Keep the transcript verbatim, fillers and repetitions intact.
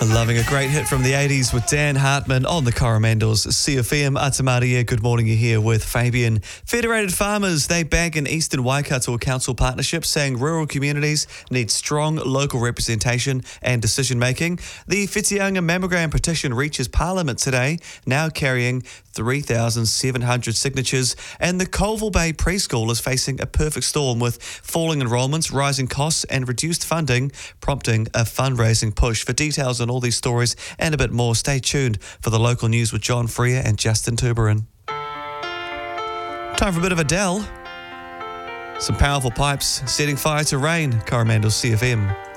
Loving a great hit from the eighties with Dan Hartman on the Coromandel's C F M. Atamaria, good morning, you're here with Fabian. Federated Farmers, they back an Eastern Waikato Council partnership saying rural communities need strong local representation and decision-making. The Whitianga Mammogram petition reaches Parliament today, now carrying three thousand seven hundred signatures, and the Colville Bay Preschool is facing a perfect storm with falling enrolments, rising costs and reduced funding, prompting a fundraising push. For details on all these stories and a bit more, stay tuned for the local news with John Freer and Justin Tuberin. Time for a bit of Adele. Some powerful pipes setting fire to rain. Coromandel's C F M.